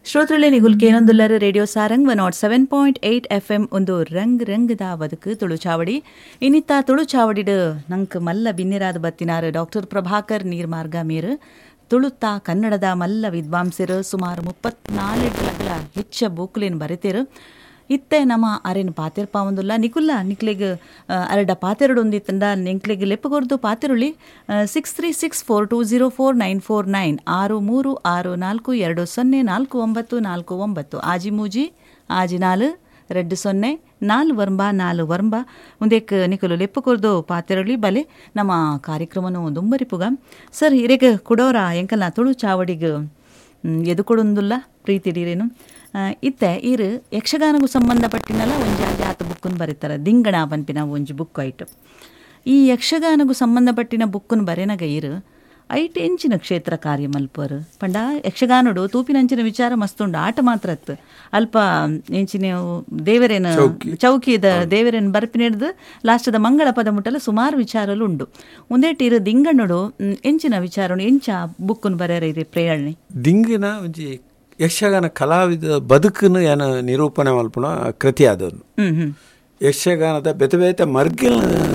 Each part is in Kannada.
ಶ್ರೋತೃಗಳೇ ನಿಗುಲ್ಕೆ ಏನೊಂದುಲ್ಲರು ರೇಡಿಯೋ ಸಾರಂಗ್ 107.8 FM ಒಂದು ರಂಗದ ಬದುಕು ತುಳುಚಾವಡಿ ಇನ್ನಿತ್ತ ತುಳುಚಾವಡಿಡು ನಂಗೆ ಮಲ್ಲ ಬಿನ್ನಿರಾದ ಬತ್ತಿನಾರು ಡಾಕ್ಟರ್ ಪ್ರಭಾಕರ್ ನೀರ್ಮಾರ್ಗ ಮೀರು ತುಳುತ್ತ ಕನ್ನಡದ ಮಲ್ಲ ವಿದ್ವಾಂಸರು ಸುಮಾರು 34 ಹೆಚ್ಚ ಬೂಕ್ಲೇನು ಬರೆತಿರು ಇತ್ತೆ ನಮ್ಮ ಅರೇನು ಪಾತೆರ್ ಪಾವಂದುಲ್ಲ ನಿಕುಲ್ಲ ನಿಕ್ಲೆಗ್ ಅರಡ ಪಾತೆರಡು ಒಂದಿತ್ತಂದ ನಿಕ್ಲೆಗ್ ಲೆಪ್ಪಗೊರ್ದು ಪಾತೆರುಳಿ 6364204949 6364204949 ಆಜಿ ಮೂಜಿ ಆಜಿ 4 4 ವರ್ಂಬ ಮುಂದೇಕ್ ನಿಕಲು ಲೆಪ್ಪಗೊರ್ದು ಪಾತೆರುಳಿ ಬಲೆ ನಮ್ಮ ಕಾರ್ಯಕ್ರಮನು ದುಂಬರಿಪುಗ ಸರ್ ಹಿರೇಗ ಕುಡೋರ ಎಂಕಲ್ಲ ತುಳು ಚಾವಡಿಗೆ ಎದು ಕೊಡೊಂದುಲ್ಲ ಪ್ರೀತಿಡೀರೇನು ಇತ್ತೆ ಇರು ಯಕ್ಷಗಾನಗೂ ಸಂಬಂಧಪಟ್ಟಿನಲ್ಲ ಒಂಜಿ ಆತ ಬುಕ್ಕನ್ನು ಬರೀತಾರೆ ದಿಂಗಣ ಪನ್ಪಿನ ಒಂಜಿ ಬುಕ್ ಐಟು ಈ ಯಕ್ಷಗಾನಗೂ ಸಂಬಂಧಪಟ್ಟಿನ ಬುಕ್ಕನ್ನು ಬರೆನಗ ಇರು ಐಟ್ ಎಂಚಿನ ಕ್ಷೇತ್ರ ಕಾರ್ಯ ಮಲ್ಪರು ಪಂಡ ಯಕ್ಷಗಾನಡು ತೂಪಿನಂಚಿನ ವಿಚಾರ ಮಸ್ತುಂಡು ಆಟ ಮಾತ್ರ ಅತ್ತು ಅಲ್ಪ ಎಂಚಿನ ದೇವರೇನು ಚೌಕಿದ ದೇವರೇನು ಬರ್ಪಿನಿಡ್ದು ಲಾಸ್ಟದ ಮಂಗಳ ಪದ ಮುಟ್ಟಲು ಸುಮಾರು ವಿಚಾರಲು ಉಂಡು ಮುಂದೇಟ್ ಇರು ದಿಂಗಣ್ಣಡು ಎಂಚಿನ ವಿಚಾರ ಎಂಚ ಬುಕ್ಕನ್ನು ಬರೆಯರ ಇದೆ ಪ್ರೇರಣೆ ದಿಂಗಿನ ಒಂಜಿ ಯಕ್ಷಗಾನ ಕಲಾವಿದ ಬದುಕನ್ನು ಏನು ನಿರೂಪಣೆ ಮಲ್ಪುಣ ಕೃತಿ ಆದವನು ಯಕ್ಷಗಾನದ ಬೆತೆ ಬೇತೆ ಮರ್ಗಿನ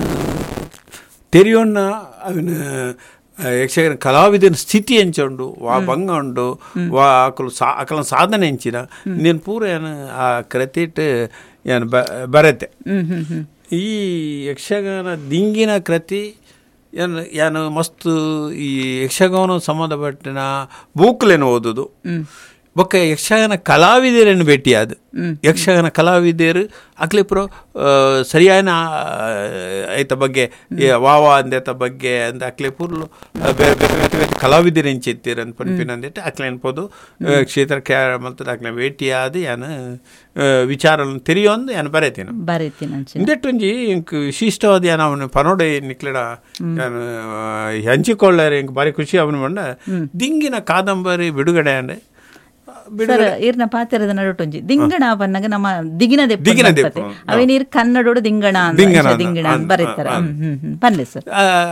ತೆರೆಯೋಣ ಅವನ ಯಕ್ಷಗಾನ ಕಲಾವಿದನ ಸ್ಥಿತಿ ಎಂಚುಂಡು ವಾ ಭಂಗ ಉಂಡು ವಾ ಅಕಲ ಸಾಧನೆ ಎಂಚಿನ ನೀನು ಪೂರ ಏನು ಆ ಕೃತಿಟ್ ಏನು ಬರತ್ತೆ ಈ ಯಕ್ಷಗಾನ ದಿಂಗಿನ ಕೃತಿ ಏನು ಮಸ್ತ್ ಈ ಯಕ್ಷಗಾನ ಸಂಬಂಧಪಟ್ಟಿನ ಬೂಕ್ಲೇನು ಓದೋದು ಬೊಕ್ಕ ಯಕ್ಷಗಾನ ಕಲಾವಿದರನ್ನು ಭೇಟಿಯಾದ ಯಕ್ಷಗಾನ ಕಲಾವಿದರು ಅಕ್ಲಿಪುರ ಸರಿಯಾದ ಐತ ಬಗ್ಗೆ ವಾವ ಅಂದೇತ ಬಗ್ಗೆ ಅಂದ ಅಕ್ಲಿಪುರ್ಲು ಬೇರೆ ಬೇರೆ ಬೇರೆ ಬೇರೆ ಕಲಾವಿದರು ಹೆಂಚಿತ್ತೀರ ಅಂತ ಪನ್ಪಿನಂದಿಟ್ಟು ಅಕ್ಲೆ ಅನ್ಬೋದು ಕ್ಷೇತ್ರ ಕ್ಯಾರ ಮಲ್ತದ ಅಕ್ಲೆ ಭೇಟಿಯಾದ ಏನು ವಿಚಾರಗಳನ್ನು ತೆರೆಯೊಂದು ಏನು ಬರೀತೀನಿ ಇಂದೆಟ್ಟು ಒಂಜಿ ಇಂಕ್ ವಿಶಿಷ್ಟವಾದ ಏನು ಅವನು ಪನೋಡೆ ನಿಕ್ಲಿಡ ಏನು ಹಂಚಿಕೊಳ್ಳಾರೆ ಇಂಕ್ ಭಾರಿ ಖುಷಿ ಅವನು ಬಂಡ ದಿಂಗಿನ ಕಾದಂಬರಿ ಬಿಡುಗಡೆ ಅಂಡೆ ಇರ್ನ ಪಾತ್ರದ ನಡೊಟ್ಟೊಂಜಿ ದಿಂಗಣ ಪನ್ನಗ ನಮ್ಮ ದಿಗಿನದೆ ಅವೇ ನೀರು ಕನ್ನಡೋಡು ದಿಂಗಣ ದಿಂಗಣ ಬರೀತಾರೆ ಪನ್ಲೆ ಸರ್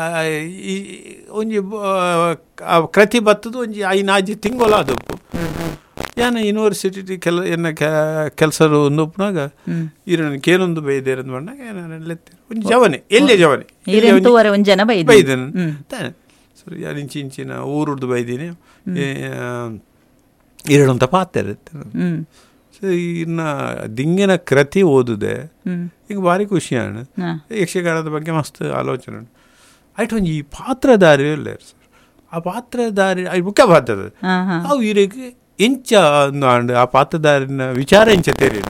ಒಂಜಿ ಕೃತಿ ಬತ್ತದು ಒಂಜಿ ಐನಾಜಿ ತಿಂಗೋಲ ಅದು ಏನು ಯೂನಿವರ್ಸಿಟಿ ಕೆಲಸರು ಒಂದು ಒಪ್ಪನಾಗ ಇರನಿಗೆ ಏನೊಂದು ಬೈದೇರಂದು ಬಂದಾಗ ಒಂದು ಜವನೆ ಎಲ್ಲೇ ಜವನೆ ಬೈದೇನು ಸರಿ ಯಾರು ಇಂಚಿನ ಊರುಡ್ದು ಬೈದೀನಿ ಇರಂತ ಪಾತ್ರ ಇರುತ್ತೆ ಸೊ ಇನ್ನು ದಿಂಗಿನ ಕೃತಿ ಓದಿದೆ ಈಗ ಭಾರಿ ಖುಷಿಯಾಣ ಯಕ್ಷಗಾನದ ಬಗ್ಗೆ ಮಸ್ತ್ ಆಲೋಚನೆ ಆಯ್ತು ಒಂಜಿ ಈ ಪಾತ್ರಧಾರಿ ಇಲ್ಲ ಸರ್ ಆ ಪಾತ್ರಧಾರಿ ಮುಖ್ಯ ಪಾತ್ರ ಅವು ಇರಿಗೆ ಎಂಚ ಆ ಪಾತ್ರಧಾರಿನ ವಿಚಾರ ಎಂಚ ತೇರಿ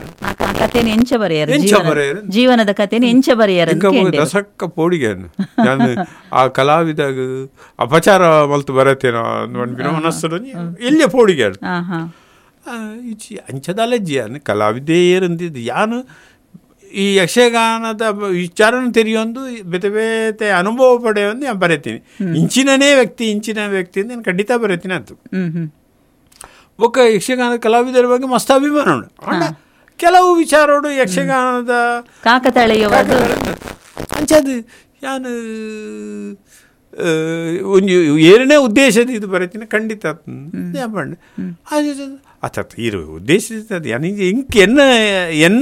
ಜೀವನದ ಕಥೆನ ಎಂಚ ಬರೆಯರ ರಸಕ್ಕ ಪೋಡಿಗೆನು ನಾನು ಆ ಕಲಾವಿದಾಗ ಅಪಚಾರ ಮಲ್ತು ಬರತ್ತೇನೋ ಅಂದ್ಬಿನ ಮನಸ್ಸು ಎಲ್ಲೇ ಪೋಡಿಗೆ ಇಚ್ಚಿ ಅಂಚದಲ್ಲಜ್ಜಿ ಅನ್ನು ಕಲಾವಿದೇ ಏರಂದಿದ್ದು ಯಾನು ಈ ಯಕ್ಷಗಾನದ ವಿಚಾರನ ತೆರೆಯೊಂದು ಬೇತೆ ಬೇತೆ ಅನುಭವ ಪಡೆಯೊಂದು ನಾನು ಬರೀತೀನಿ ಇಂಚಿನ ವ್ಯಕ್ತಿ ಅಂತ ನಾನು ಖಂಡಿತ ಬರೀತೀನಿ ಅಂತ ಒಕ್ಕ ಯಕ್ಷಗಾನದ ಕಲಾವಿದರ ಬಗ್ಗೆ ಮಸ್ತ್ ಅಭಿಮಾನ ಉಂಟು ಕೆಲವು ವಿಚಾರೋಡು ಯಕ್ಷಗಾನದ ಕಾಕತಾಳೀಯವಾದ ಅಂಚದು ನಾನು ಒಂದು ಏರನೇ ಉದ್ದೇಶದ ಇದು ಬರೀತೀನಿ ಖಂಡಿತ ಬಂಡೆ ಅತ್ತ ಇರೋ ಉದ್ದೇಶ ಇಂಕ್ ಎನ್ನ